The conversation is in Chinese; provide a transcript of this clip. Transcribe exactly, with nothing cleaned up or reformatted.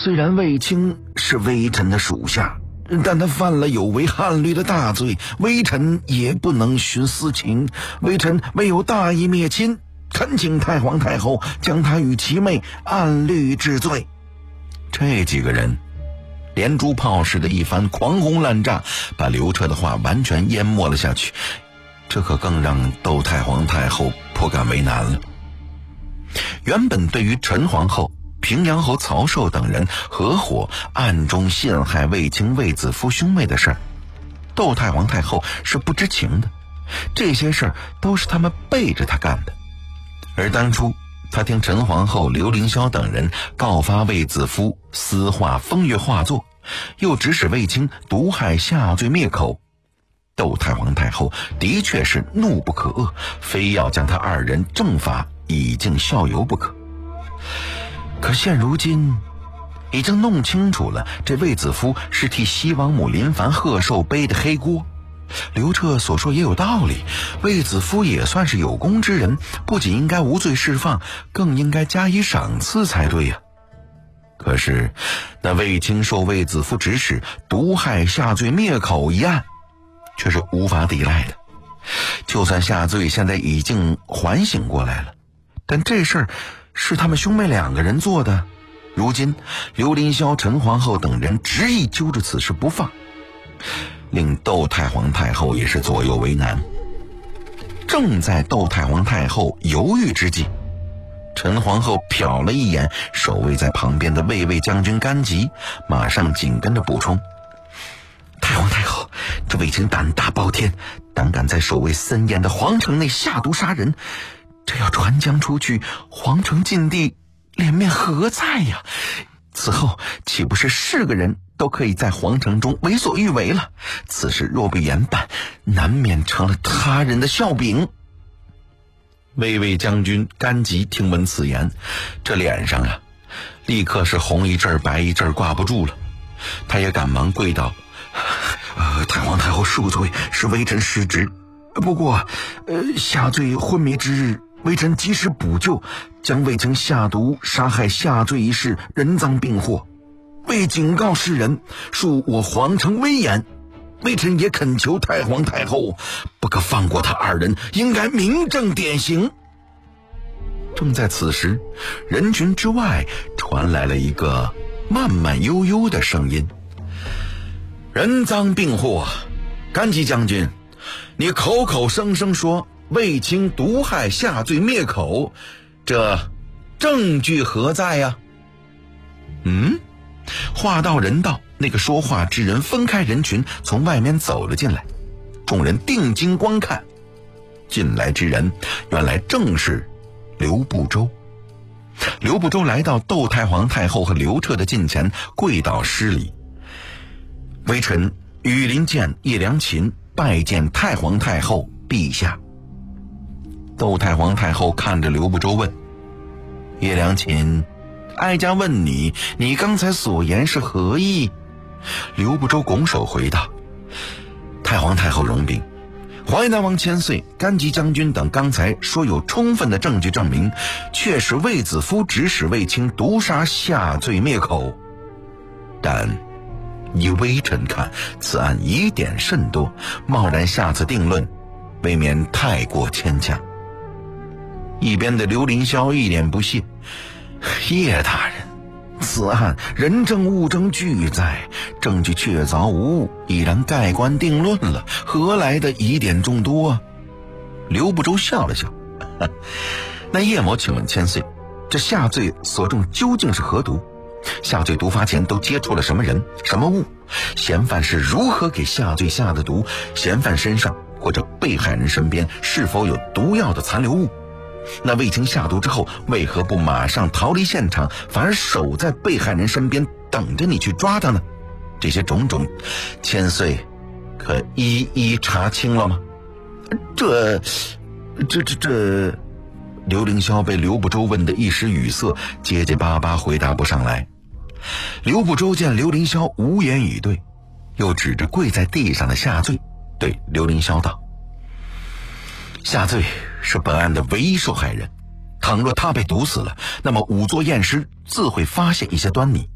虽然卫青是微臣的属下，但他犯了有违汉律的大罪，微臣也不能徇私情。微臣唯有大义灭亲，恳请太皇太后将他与其妹按律治罪。这几个人连珠炮似的一番狂轰滥炸，把刘彻的话完全淹没了下去，这可更让窦太皇太后颇感为难了。原本对于陈皇后、平阳侯曹寿等人合伙暗中陷害卫青、卫子夫兄妹的事儿，窦太皇太后是不知情的，这些事儿都是他们背着他干的。而当初他听陈皇后、刘凌霄等人告发卫子夫私画风月画作，又指使卫青毒害下罪灭口，窦太皇太后的确是怒不可遏，非要将他二人正法以儆效尤不可。可现如今已经弄清楚了，这卫子夫是替西王母临凡贺寿背的黑锅。刘彻所说也有道理，卫子夫也算是有功之人，不仅应该无罪释放，更应该加以赏赐才对呀。可是那卫青受卫子夫指使毒害下罪灭口一案，却是无法抵赖的。就算下罪现在已经缓醒过来了，但这事儿是他们兄妹两个人做的，如今刘凌霄、陈皇后等人执意揪着此事不放，令窦太皇太后也是左右为难。正在窦太皇太后犹豫之际，陈皇后瞟了一眼守卫在旁边的卫卫将军甘吉，马上紧跟着补充：太皇太后，这卫青胆大包天，胆敢在守卫森严的皇城内下毒杀人，这要传将出去，皇城禁地脸面何在呀？此后岂不是是个人都可以在皇城中为所欲为了？此事若不严办，难免成了他人的笑柄。卫卫将军甘吉听闻此言，这脸上啊立刻是红一阵白一阵，挂不住了。他也赶忙跪倒：呃，太皇太后恕罪，是微臣失职。不过呃，下罪昏迷之日，微臣及时补救，将卫青下毒杀害下罪一事人赃并获，为警告世人，恕我皇城威严。微臣也恳求太皇太后不可放过他二人，应该明正典刑。正在此时，人群之外传来了一个慢慢悠悠的声音：人赃并获，甘吉将军，你口口声声说卫青毒害下罪灭口，这证据何在呀？嗯，话到人到，那个说话之人分开人群，从外面走了进来。众人定睛观看，进来之人原来正是刘不周。刘不周来到窦太皇太后和刘彻的近前，跪倒施礼：微臣羽林监叶良禽拜见太皇太后陛下。窦太皇太后看着刘不周问：叶良禽，哀家问你，你刚才所言是何意？刘不周拱手回道：太皇太后容禀，淮南王千岁、甘吉将军等刚才说有充分的证据证明，确实卫子夫指使卫青毒杀下罪灭口，但以微臣看，此案疑点甚多，贸然下此定论，未免太过牵强。一边的刘凌霄一脸不屑：叶大人，此案人证物证俱在，证据确凿无误，已然盖棺定论了，何来的疑点众多啊？刘不周笑了笑：那叶某请问千岁，这下罪所中究竟是何毒？下罪毒发前都接触了什么人什么物？嫌犯是如何给下罪下的毒？嫌犯身上或者被害人身边是否有毒药的残留物？那卫青下毒之后，为何不马上逃离现场，反而守在被害人身边，等着你去抓他呢？这些种种，千岁可一一查清了吗？这这这这刘凌霄被刘不周问得一时语塞，结结巴巴回答不上来。刘不周见刘凌霄无言以对，又指着跪在地上的下罪，对刘凌霄道：下罪是本案的唯一受害人，倘若他被毒死了，那么仵作验尸自会发现一些端倪。